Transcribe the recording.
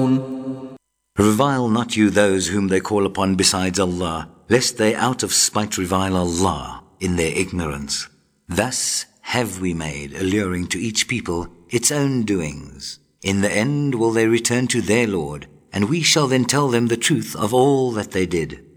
Revile not you those whom they call upon besides Allah, lest they out of spite revile Allah in their ignorance. Thus have we made alluring to each people its own doings. In the end will they return to their Lord, and we shall then tell them the truth of all that they did.